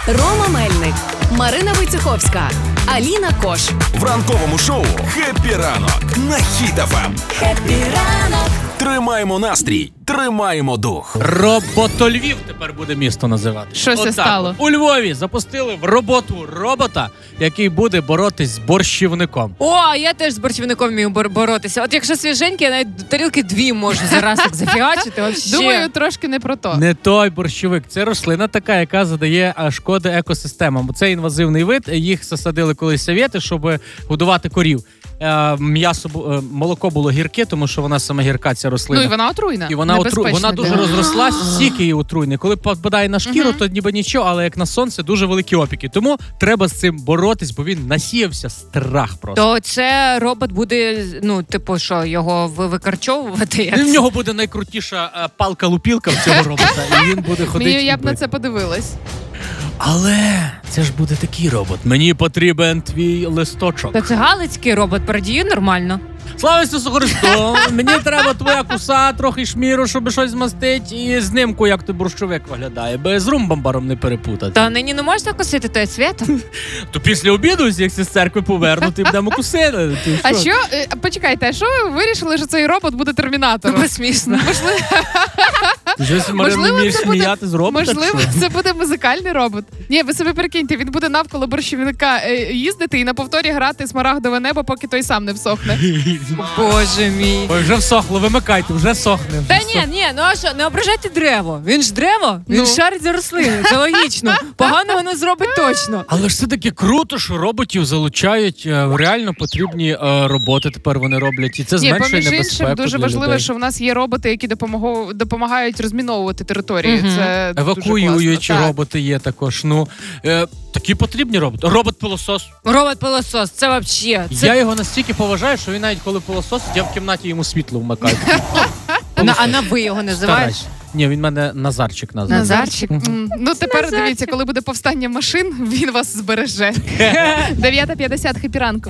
Рома Мельник, Марина Войцеховська, Аліна Кош. В ранковому шоу «Хеппі ранок» на Хіт ФМ. Хеппі ранок. Тримаємо настрій, тримаємо дух. Роботольвів тепер буде місто називати. Що це стало? У Львові запустили в роботу робота, який буде боротись з борщівником. О, я теж з борщівником вмію боротися. От якщо свіженькі, я навіть тарілки 2 можу зараз так зафігачити. Вообще. Думаю, трошки не про то. Не той борщовик. Це рослина така, яка задає шкоди екосистемам. Це інвазивний вид. Їх засадили колись совєти, щоб годувати корів. Молоко було гірке, тому що вона саме гірка, ця рослина. Ну і вона отруйна. І вона дуже розрослась, сік її отруйний. Коли попадає на шкіру, то ніби нічого, але як на сонце, дуже великі опіки. Тому треба з цим боротись, бо він насіявся страх просто. То це робот буде, що, його викарчовувати? В нього буде найкрутіша палка-лупілка в цього робота, і він буде ходити. Я б на це подивилась. Але це ж буде такий робот. Мені потрібен твій листочок. Та це галицький робот, передіє нормально. Слава Ісусу Христу! Мені треба твоя коса, трохи шміру, щоб щось змастити, і знимку, як той борщовик виглядає, без румбамбаром не перепутати. Та нині не можна косити той світ? То після обіду, як з церкви повернути, будемо косити. А що? Почекайте, а що ви вирішили, що цей робот буде термінатором? Смішно. Можливо, вмієш сміяти з робота? Можливо, це буде музикальний робот. Ні, ви собі прикиньте, він буде навколо борщівника їздити і на повторі грати «Смарагдове небо», поки той сам не всохне. Боже мій. Ой, вже всохло, вимикайте, вже сохне. Та ні, ну а що, не ображайте дерево. Він ж дерево, він шарить за рослини, це логічно. Поганого не зробить точно. Але ж це таки круто, що роботів залучають в реально потрібні роботи. Тепер вони роблять, і це зменшує поміж небезпеку іншим, дуже для важливо, людей. що в нас є роботи, які допомагають розміновувати територію. Це евакуюючі дуже роботи є також. Такі потрібні роботи. Робот-пилосос. Робот-пилосос, це взагалі. Я його настільки поважаю, що він навіть коли пилососить, я в кімнаті йому світло вмикаю. А на ви його називаєш? Ні, він мене Назарчик назвав. Назарчик? Тепер дивіться, коли буде повстання машин, він вас збереже. 9:50, Хеппі ранку.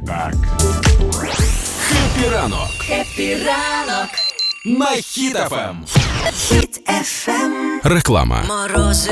Хеппі ранок. Хеппі ранок. На Хіт ФМ. Хіт ФМ. Реклама. Морози